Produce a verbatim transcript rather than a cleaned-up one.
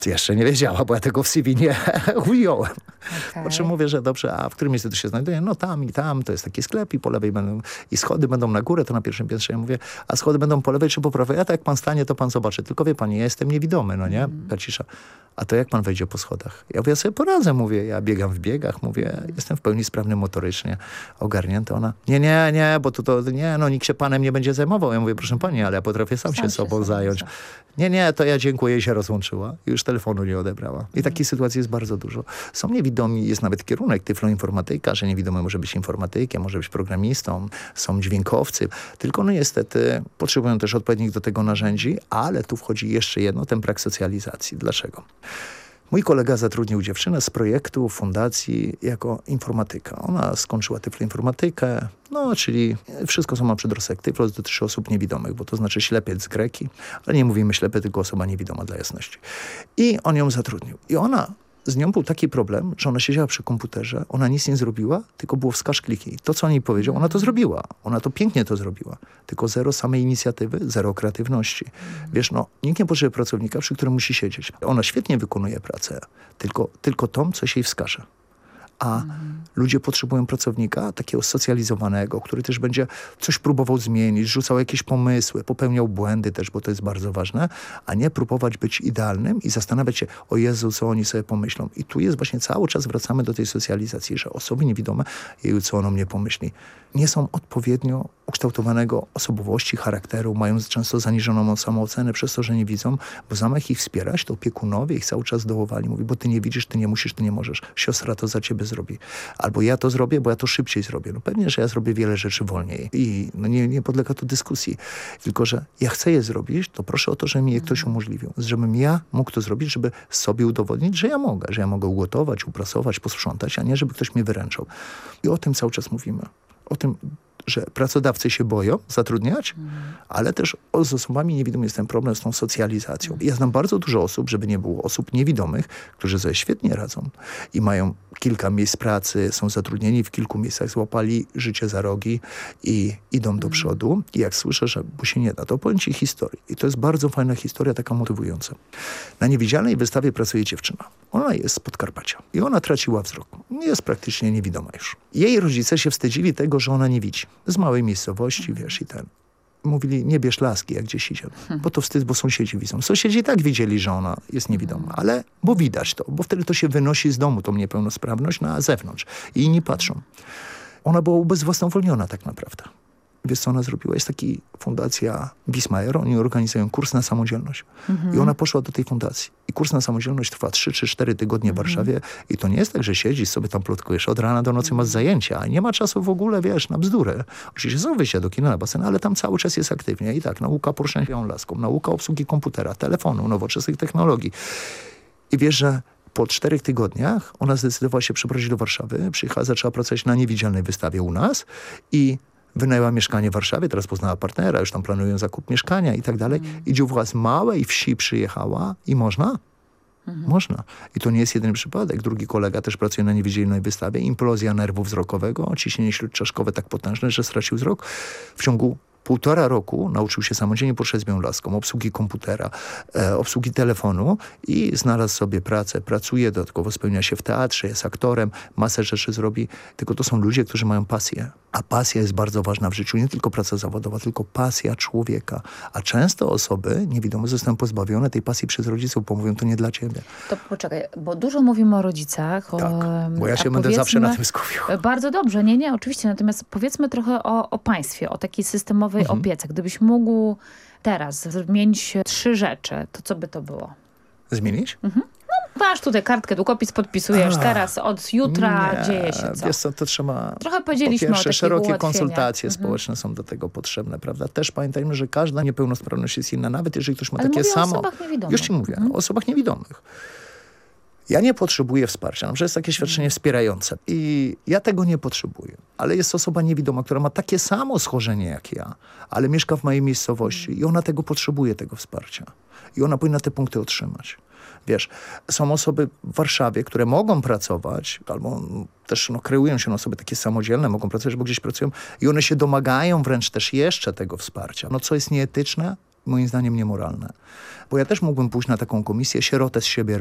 Jeszcze nie wiedziała, bo ja tego w C V nie ująłem. Okay. Po czym mówię, że dobrze, a w którym miejscu to się znajduje? No tam i tam, to jest taki sklep i po lewej będą, i schody będą na górę, to na pierwszym piętrze. Ja mówię, a schody będą po lewej czy po prawej? A tak jak pan stanie, to pan zobaczy. Tylko wie pani, ja jestem niewidomy, no nie? Mm. Ta cisza. A to jak pan wejdzie po schodach? Ja mówię, ja sobie poradzę, mówię, ja biegam w biegach, mówię, jestem w pełni sprawny motorycznie, ogarnięta. Ona, nie, nie, nie, bo to, to nie, no nikt się panem nie będzie zajmował. Ja mówię, proszę pani, ale ja potrafię sam, sam się sobą się zająć. Sam. Nie, nie, to ja dziękuję i się rozłączyła. I już telefonu nie odebrała. I takich sytuacji jest bardzo dużo. Są niewidomi, jest nawet kierunek tyfloinformatyka, że niewidomy może być informatykiem, może być programistą, są dźwiękowcy. Tylko no niestety potrzebują też odpowiednich do tego narzędzi, ale tu wchodzi jeszcze jedno, ten brak socjalizacji. Dlaczego? Mój kolega zatrudnił dziewczynę z projektu, fundacji jako informatyka. Ona skończyła tyfloinformatykę, no czyli wszystko, co ma przedrostek tyflos, dotyczy osób niewidomych, bo to znaczy ślepiec z greki, ale nie mówimy ślepy, tylko osoba niewidoma dla jasności. I on ją zatrudnił. I ona, z nią był taki problem, że ona siedziała przy komputerze, ona nic nie zrobiła, tylko było wskaż kliki. To, co on jej powiedział, ona to zrobiła. Ona to pięknie to zrobiła. Tylko zero samej inicjatywy, zero kreatywności. Wiesz, no, nikt nie potrzebuje pracownika, przy którym musi siedzieć. Ona świetnie wykonuje pracę, tylko, tylko tą, co się jej wskaże. A mhm. ludzie potrzebują pracownika takiego socjalizowanego, który też będzie coś próbował zmienić, rzucał jakieś pomysły, popełniał błędy też, bo to jest bardzo ważne, a nie próbować być idealnym i zastanawiać się, o Jezu, co oni sobie pomyślą. I tu jest właśnie cały czas wracamy do tej socjalizacji, że osoby niewidome, jej co ono mnie pomyśli, nie są odpowiednio ukształtowanego osobowości, charakteru, mają często zaniżoną samoocenę przez to, że nie widzą, bo zamiast ich wspierać, to opiekunowie ich cały czas dołowali. Mówi, bo ty nie widzisz, ty nie musisz, ty nie możesz. Siostra to za ciebie zrobi. Albo ja to zrobię, bo ja to szybciej zrobię. No pewnie, że ja zrobię wiele rzeczy wolniej. I no nie, nie podlega to dyskusji. Tylko, że ja chcę je zrobić, to proszę o to, żeby mi je ktoś umożliwił. Żebym ja mógł to zrobić, żeby sobie udowodnić, że ja mogę. Że ja mogę ugotować, uprasować, posprzątać, a nie, żeby ktoś mnie wyręczał. I o tym cały czas mówimy. O tym, że pracodawcy się boją zatrudniać, mm. ale też z osobami niewidomymi jest ten problem z tą socjalizacją. Ja znam bardzo dużo osób, żeby nie było osób niewidomych, którzy sobie świetnie radzą i mają kilka miejsc pracy, są zatrudnieni w kilku miejscach, złapali życie za rogi i idą mm. do przodu. I jak słyszę, że bo się nie da, to powiem ci historię. I to jest bardzo fajna historia, taka motywująca. Na niewidzialnej wystawie pracuje dziewczyna. Ona jest z Podkarpacia i ona traciła wzrok. Jest praktycznie niewidoma już. Jej rodzice się wstydzili tego, że ona nie widzi. Z małej miejscowości, wiesz, i ten. Mówili, nie bierz laski, jak gdzieś idzie. Bo to wstyd, bo sąsiedzi widzą. Sąsiedzi i tak widzieli, że ona jest niewidoma, ale bo widać to, bo wtedy to się wynosi z domu, tą niepełnosprawność na zewnątrz. I inni patrzą. Ona była ubezwłasnowolniona tak naprawdę. Wiesz, co ona zrobiła? Jest taki fundacja Bismayer, oni organizują kurs na samodzielność. Mhm. I ona poszła do tej fundacji. I kurs na samodzielność trwa trzy czy cztery tygodnie mhm. w Warszawie. I to nie jest tak, że siedzisz sobie tam plotkujesz. Od rana do nocy masz zajęcia. A nie ma czasu w ogóle, wiesz, na bzdurę. Oczywiście są wyjścia do kina, na basen, ale tam cały czas jest aktywnie. I tak, nauka poruszania laską, nauka obsługi komputera, telefonu, nowoczesnych technologii. I wiesz, że po czterech tygodniach ona zdecydowała się przeprowadzić do Warszawy. Przyjechała, zaczęła pracować na niewidzialnej wystawie u nas i wynajęła mieszkanie w Warszawie, teraz poznała partnera, już tam planują zakup mieszkania i tak dalej. Mm. I dziewucha z małej wsi przyjechała i można? Mhm. Można. I to nie jest jedyny przypadek. Drugi kolega też pracuje na niewidzialnej wystawie. Implozja nerwu wzrokowego, ciśnienie śródczaszkowe tak potężne, że stracił wzrok. W ciągu półtora roku nauczył się samodzielnie poruszać z białą laską, obsługi komputera, e, obsługi telefonu i znalazł sobie pracę. Pracuje, dodatkowo spełnia się w teatrze, jest aktorem, masę rzeczy zrobi. Tylko to są ludzie, którzy mają pasję. A pasja jest bardzo ważna w życiu. Nie tylko praca zawodowa, tylko pasja człowieka. A często osoby niewidome zostają pozbawione tej pasji przez rodziców, bo mówią, to nie dla ciebie. To poczekaj, bo dużo mówimy o rodzicach. O, tak, bo ja się będę zawsze na tym skupił. Bardzo dobrze, nie, nie, oczywiście. Natomiast powiedzmy trochę o, o państwie, o takiej systemowej mhm. opiece. Gdybyś mógł teraz zmienić trzy rzeczy, to co by to było? Zmienić? Mhm. No, masz tutaj kartkę, długopis podpisujesz. A, teraz od jutra nie, dzieje się co? Wiesz co, to trzeba... Trochę powiedzieliśmy po pierwsze, o szerokie konsultacje mhm. społeczne są do tego potrzebne, prawda? Też pamiętajmy, że każda niepełnosprawność jest inna, nawet jeżeli ktoś ma Ale takie samo... o osobach niewidomych. Już ci mówię, mhm. o osobach niewidomych. Ja nie potrzebuję wsparcia. No, że jest takie świadczenie wspierające. I ja tego nie potrzebuję. Ale jest osoba niewidoma, która ma takie samo schorzenie jak ja, ale mieszka w mojej miejscowości i ona tego potrzebuje, tego wsparcia. I ona powinna te punkty otrzymać. Wiesz, są osoby w Warszawie, które mogą pracować, albo też no, kreują się na osoby takie samodzielne, mogą pracować, bo gdzieś pracują i one się domagają wręcz też jeszcze tego wsparcia. No co jest nieetyczne? moim zdaniem niemoralne. Bo ja też mógłbym pójść na taką komisję, sierotę z siebie